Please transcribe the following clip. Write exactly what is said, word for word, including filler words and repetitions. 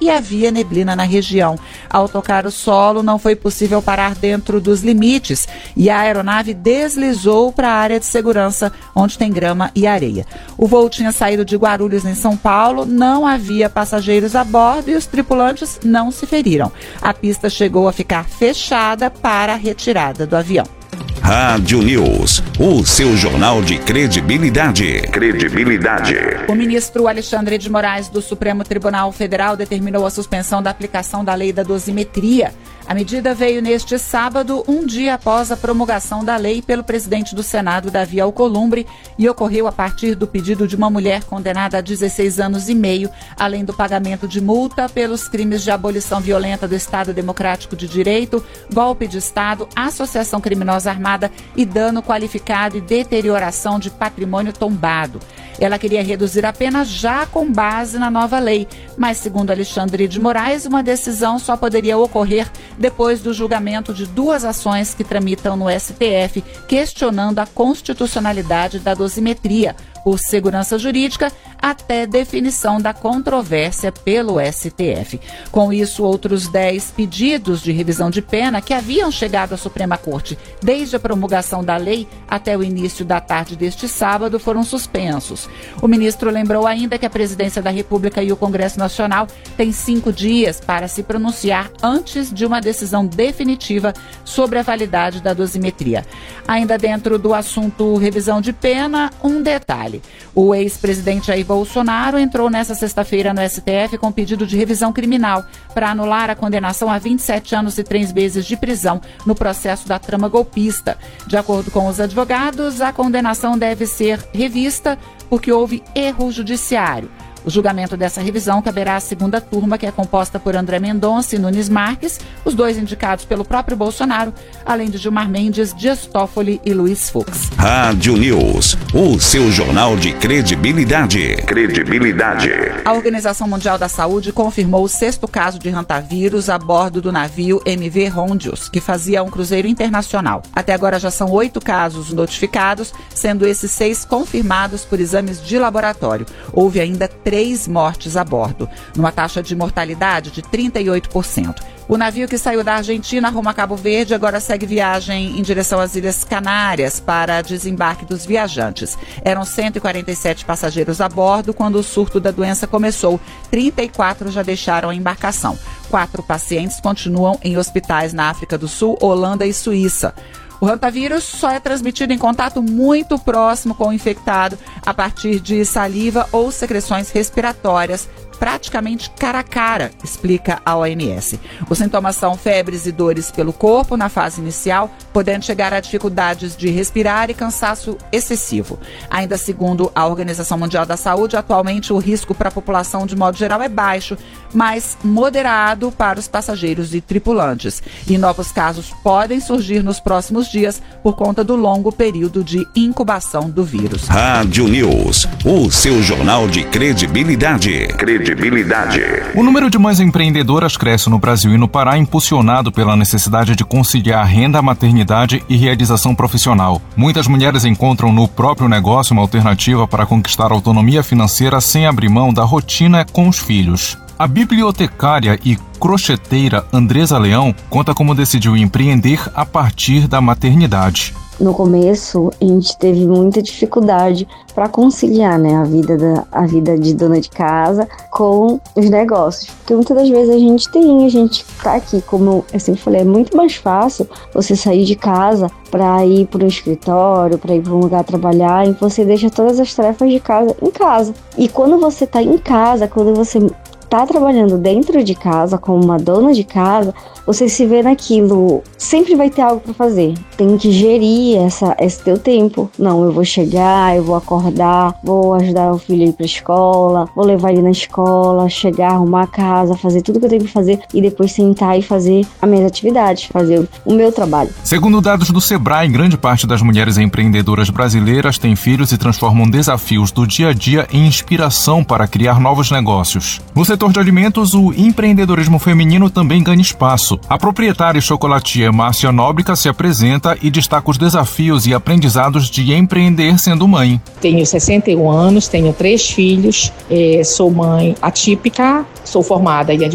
e havia neblina na região. Ao tocar o solo, não foi possível parar dentro dos limites e a aeronave deslizou para a área de segurança, onde tem grama e areia. O voo tinha saído de Guarulhos, em São Paulo, não havia passageiros a bordo e os tripulantes não se feriram. A pista chegou a ficar fechada para a retirada do avião. Rádio News, o seu jornal de credibilidade. Credibilidade. O ministro Alexandre de Moraes do Supremo Tribunal Federal determinou a suspensão da aplicação da lei da dosimetria. A medida veio neste sábado, um dia após a promulgação da lei pelo presidente do Senado, Davi Alcolumbre, e ocorreu a partir do pedido de uma mulher condenada a dezesseis anos e meio, além do pagamento de multa pelos crimes de abolição violenta do Estado Democrático de Direito, golpe de Estado, associação criminosa armada e dano qualificado e deterioração de patrimônio tombado. Ela queria reduzir a pena já com base na nova lei, mas, segundo Alexandre de Moraes, uma decisão só poderia ocorrer depois do julgamento de duas ações que tramitam no S T F, questionando a constitucionalidade da dosimetria, por segurança jurídica, até definição da controvérsia pelo S T F. Com isso, outros dez pedidos de revisão de pena que haviam chegado à Suprema Corte desde a promulgação da lei até o início da tarde deste sábado foram suspensos. O ministro lembrou ainda que a Presidência da República e o Congresso Nacional têm cinco dias para se pronunciar antes de uma decisão definitiva sobre a validade da dosimetria. Ainda dentro do assunto revisão de pena, um detalhe. O ex-presidente Jair Bolsonaro entrou nesta sexta-feira no S T F com pedido de revisão criminal para anular a condenação a vinte e sete anos e três meses de prisão no processo da trama golpista. De acordo com os advogados, a condenação deve ser revista porque houve erro judiciário. O julgamento dessa revisão caberá à segunda turma, que é composta por André Mendonça e Nunes Marques, os dois indicados pelo próprio Bolsonaro, além de Gilmar Mendes, Dias Toffoli e Luiz Fux. Rádio News, o seu jornal de credibilidade. Credibilidade. A Organização Mundial da Saúde confirmou o sexto caso de hantavírus a bordo do navio M V Rondius, que fazia um cruzeiro internacional. Até agora já são oito casos notificados, sendo esses seis confirmados por exames de laboratório. Houve ainda três Três mortes a bordo, numa taxa de mortalidade de trinta e oito por cento. O navio que saiu da Argentina rumo a Cabo Verde agora segue viagem em direção às Ilhas Canárias para desembarque dos viajantes. Eram cento e quarenta e sete passageiros a bordo quando o surto da doença começou. trinta e quatro já deixaram a embarcação. Quatro pacientes continuam em hospitais na África do Sul, Holanda e Suíça. O hantavírus só é transmitido em contato muito próximo com o infectado a partir de saliva ou secreções respiratórias, praticamente cara a cara, explica a O M S. Os sintomas são febres e dores pelo corpo na fase inicial, podendo chegar a dificuldades de respirar e cansaço excessivo. Ainda segundo a Organização Mundial da Saúde, atualmente o risco para a população de modo geral é baixo, mas moderado para os passageiros e tripulantes. E novos casos podem surgir nos próximos dias por conta do longo período de incubação do vírus. Rádio News, o seu jornal de credibilidade. Credibilidade. O número de mães empreendedoras cresce no Brasil e no Pará, impulsionado pela necessidade de conciliar renda, maternidade e realização profissional. Muitas mulheres encontram no próprio negócio uma alternativa para conquistar autonomia financeira sem abrir mão da rotina com os filhos. A bibliotecária e crocheteira Andresa Leão conta como decidiu empreender a partir da maternidade. No começo, a gente teve muita dificuldade para conciliar, né, a vida, da, a vida de dona de casa com os negócios. Porque muitas das vezes a gente tem, a gente tá aqui, como eu sempre falei, é muito mais fácil você sair de casa para ir para o escritório, para ir para um lugar trabalhar, e você deixa todas as tarefas de casa em casa. E quando você tá em casa, quando você tá trabalhando dentro de casa, como uma dona de casa, você se vê naquilo, sempre vai ter algo para fazer. Tem que gerir essa, esse teu tempo. Não, eu vou chegar, eu vou acordar, vou ajudar o filho a ir pra escola, vou levar ele na escola, chegar, arrumar a casa, fazer tudo que eu tenho que fazer e depois sentar e fazer as minhas atividades, fazer o meu trabalho. Segundo dados do Sebrae, grande parte das mulheres empreendedoras brasileiras têm filhos e transformam desafios do dia a dia em inspiração para criar novos negócios. No setor de alimentos, o empreendedorismo feminino também ganha espaço. A proprietária e chocolatier Márcia Nóbrega se apresenta e destaca os desafios e aprendizados de empreender sendo mãe. Tenho sessenta e um anos, tenho três filhos, eh, sou mãe atípica, sou formada em